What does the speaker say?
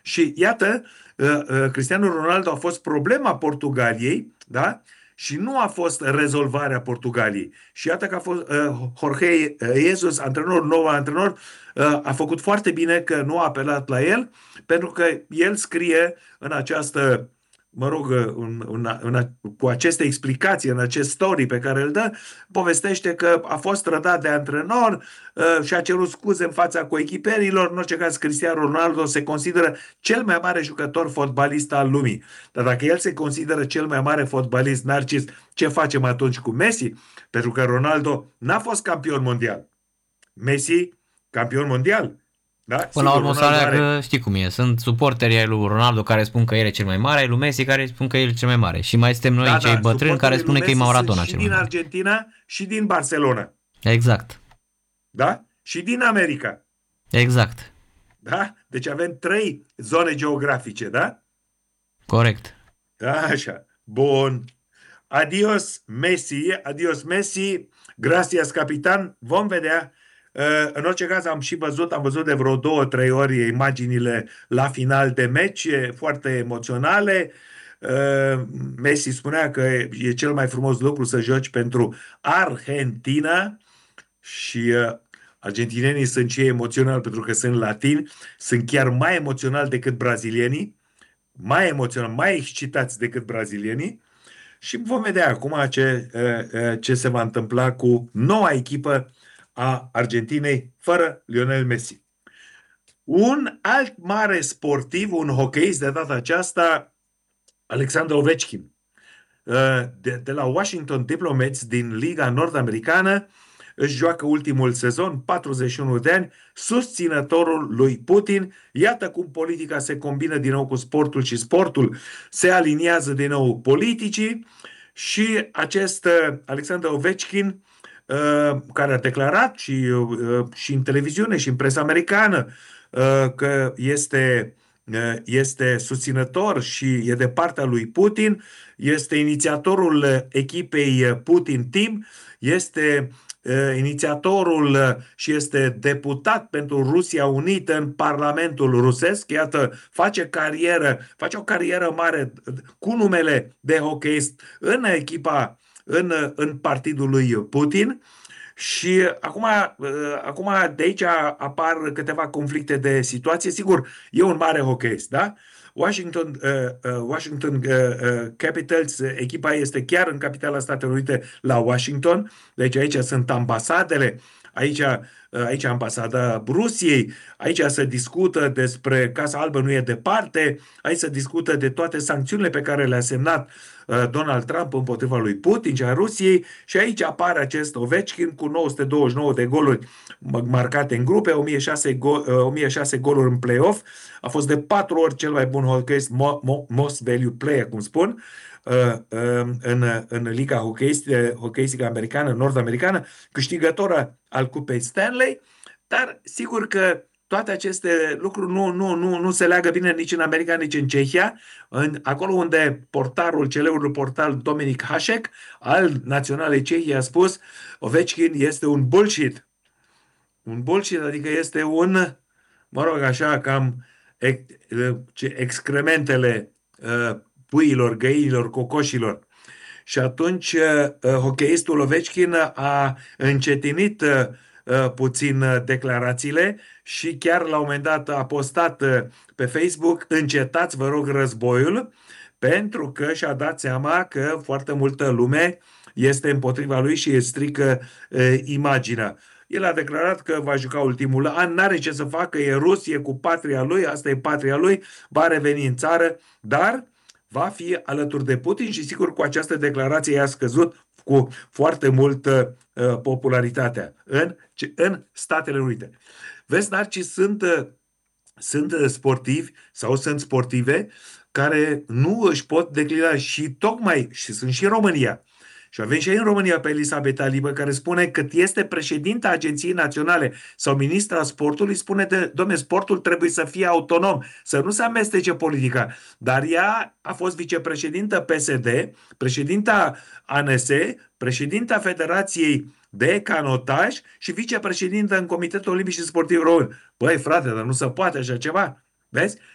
Și iată, Cristiano Ronaldo a fost problema Portugaliei, da? Și nu a fost rezolvarea Portugaliei. Și iată că a fost Jorge Jesus, antrenor, nou antrenor, a făcut foarte bine că nu a apelat la el, pentru că el scrie în această, mă rog, cu aceste explicații, în acest story pe care îl dă, povestește că a fost trădat de antrenor și a cerut scuze în fața coechiperilor. În orice caz, Cristiano Ronaldo se consideră cel mai mare jucător fotbalist al lumii. Dar dacă el se consideră cel mai mare fotbalist, Narcis, ce facem atunci cu Messi? Pentru că Ronaldo n-a fost campion mondial. Messi, campion mondial. Da? Până la Sigur, urmă o să Ronaldo are. aleagă, știi cum e, sunt suporterii ai lui Ronaldo care spun că el e cel mai mare, ai lui Messi care spun că el e cel mai mare. Și mai suntem noi Da, cei da, bătrâni care suporterii lui spune că e Messi sunt Maradona și cel mai din mare. Argentina și din Barcelona. Exact, Da? Și din America. exact, Da? Deci avem trei zone geografice, da? corect. Așa. Bun. Adios Messi, adios Messi, gracias capitan, vom vedea. În orice caz am văzut de vreo 2-3 ori imaginile la final de meci, foarte emoționale. Messi spunea că e cel mai frumos lucru să joci pentru Argentina și argentinienii sunt cei emoționali pentru că sunt latini, sunt chiar mai emoționali decât brazilienii, mai emoționali, mai excitați decât brazilienii. Și vom vedea acum ce se va întâmpla cu noua echipă a Argentinei fără Lionel Messi. Un alt mare sportiv, un hocheist de data aceasta, Alexander Ovechkin, de la Washington Diplomats din Liga Nord-Americană, își joacă ultimul sezon, 41 de ani, susținătorul lui Putin. Iată cum politica se combină din nou cu sportul și sportul se aliniază din nou politicii. Și acest Alexander Ovechkin, care a declarat și în televiziune și în presa americană că este susținător și e de partea lui Putin, este inițiatorul echipei Putin Team, este inițiatorul și este deputat pentru Rusia Unită în Parlamentul rusesc. Iată, face o carieră mare cu numele de hocheist în echipa, în partidul lui Putin. Și acum de aici apar câteva conflicte de situație. Sigur, e un mare hocheist, da? Washington Capitals, echipa este chiar în capitala Statelor Unite la Washington, deci aici sunt ambasadele, aici ambasada Rusiei, aici se discută despre Casa Albă nu e departe, aici se discută de toate sancțiunile pe care le-a semnat Donald Trump împotriva lui Putin și a Rusiei și aici apare acest Ovechkin cu 929 de goluri marcate în grupe, 1006 goluri în play-off, a fost de 4 ori cel mai bun hockeyist, most value player, cum spun, în Liga Hockeyistică Americană, Nord-Americană, câștigător al Cupei Stanley, dar sigur că toate aceste lucruri nu se leagă bine nici în America, nici în Cehia, acolo unde celebrul portal Dominic Hasek al Naționalei Cehiei a spus Ovechkin este un bullshit. Un bullshit, adică este mă rog așa, cam excrementele puiilor, găinilor, cocoșilor. Și atunci hocheistul Ovechkin a încetinit puțin declarațiile și chiar la un moment dat a postat pe Facebook: încetați, vă rog, războiul, pentru că și-a dat seama că foarte multă lume este împotriva lui și îi strică imaginea. El a declarat că va juca ultimul an, n-are ce să facă, e rus, e cu patria lui, asta e patria lui, va reveni în țară, dar va fi alături de Putin și sigur cu această declarație i-a scăzut cu foarte multă popularitatea în Statele Unite. Vezi, Narcis, sunt sportivi sau sunt sportive care nu își pot declina și tocmai, și sunt și în România. Și avem și în România pe Elisabeta Libă, care spune că este președinta Agenției Naționale sau ministra sportului, spune de, dom'le, sportul trebuie să fie autonom, să nu se amestece politica. Dar ea a fost vicepreședintă PSD, președinta ANS, președinta Federației de Canotaj și vicepreședintă în Comitetul Olimpic și Sportiv Român. Băi, frate, dar nu se poate așa ceva. Vezi?